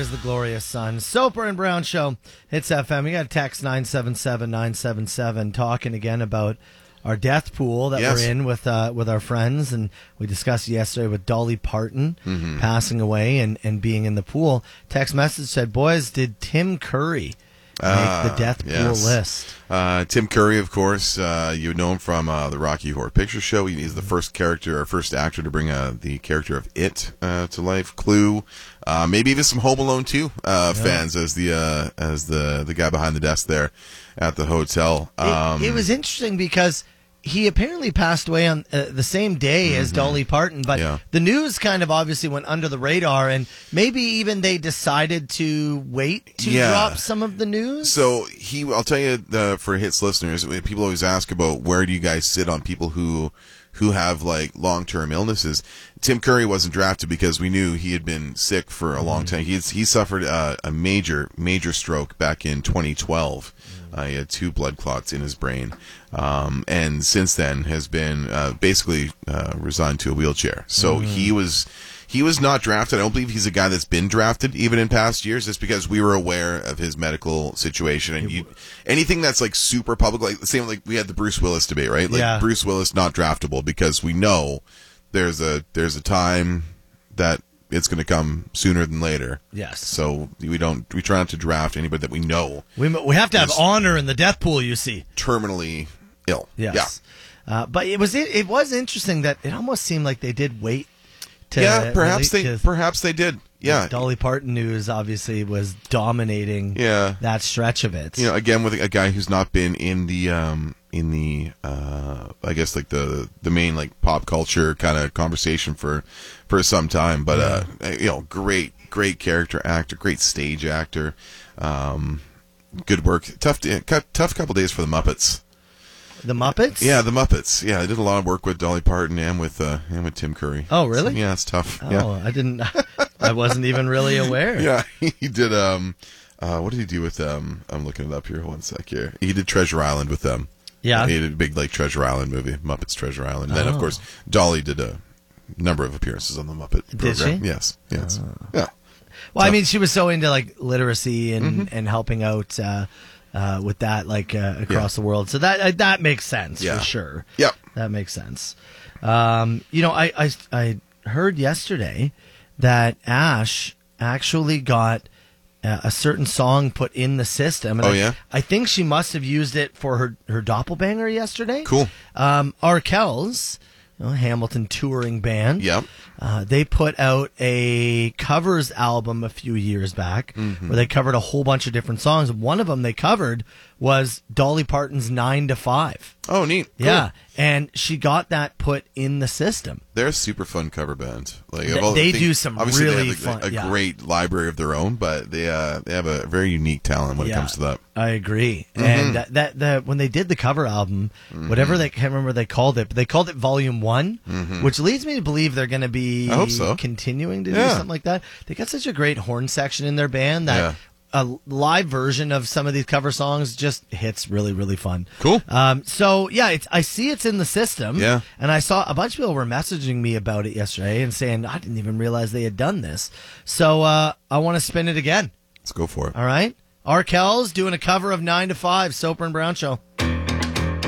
is the glorious sun. Soper and Brown Show. Hits FM. We got a text 977-977 talking again about our death pool that we're in with our friends, and we discussed yesterday with Dolly Parton passing away and being in the pool. Text message said, "Boys, did Tim Curry make the death pool list?" Tim Curry, of course, you know him from the Rocky Horror Picture Show. He's the first actor to bring the character of It to life. Clue, maybe even some Home Alone 2 fans as the guy behind the desk there at the hotel. It was interesting because he apparently passed away on the same day as Dolly Parton, but the news kind of obviously went under the radar, and maybe even they decided to wait to drop some of the news. So I'll tell you, for Hits listeners, people always ask about where do you guys sit on people who have like long-term illnesses. Tim Curry wasn't drafted because we knew he had been sick for a long time. He suffered a major stroke back in 2012. He had 2 blood clots in his brain, and since then has been basically resigned to a wheelchair. So he was not drafted. I don't believe he's a guy that's been drafted even in past years, just because we were aware of his medical situation. And anything that's like super public, like the same, like we had the Bruce Willis debate, right? Like Bruce Willis not draftable because we know there's a time that it's going to come sooner than later. Yes. So we try not to draft anybody that we know. We have to have honor in the death pool, you see. Terminally ill. Yes. Yeah. But it was interesting that it almost seemed like they did wait. Perhaps they did. Yeah, Dolly Parton news obviously was dominating. That stretch of it. You know, again with a guy who's not been in the I guess like the main like pop culture kind of conversation for some time, but you know, great character actor, great stage actor, good work. Tough couple days for the Muppets. The Muppets? Yeah, the Muppets. Yeah, I did a lot of work with Dolly Parton and with Tim Curry. Oh, really? So, yeah, it's tough. Oh, yeah. I wasn't even really aware. Yeah, he did. What did he do with them? I'm looking it up here. One sec here. He did Treasure Island with them. Yeah, he did a big like Treasure Island movie, Muppets Treasure Island. And then of course Dolly did a number of appearances on the Muppet program. Did she? Yes. Yeah. Well, I mean, she was so into like literacy and helping out. With that, like across the world, so that makes sense for sure. Yep, that makes sense. You know, I heard yesterday that Ash actually got a certain song put in the system. And I think she must have used it for her doppelbanger yesterday. Cool. Arkells, Hamilton touring band. Yep. They put out a covers album a few years back where they covered a whole bunch of different songs. One of them they covered was Dolly Parton's 9 to 5. Oh, neat. Cool. Yeah. And she got that put in the system. They're a super fun cover band. Like they do some really fun. They have a great library of their own, but they have a very unique talent when it comes to that. I agree. And that when they did the cover album, whatever they can't remember they called it, but they called it Volume 1, which leads me to believe they're going to be continuing to do something like that. They got such a great horn section in their band that a live version of some of these cover songs just hits really, really fun. Cool. So, I see it's in the system. Yeah. And I saw a bunch of people were messaging me about it yesterday and saying, I didn't even realize they had done this. So, I want to spin it again. Let's go for it. All right. Arkells doing a cover of 9 to 5, Soper and Brown Show.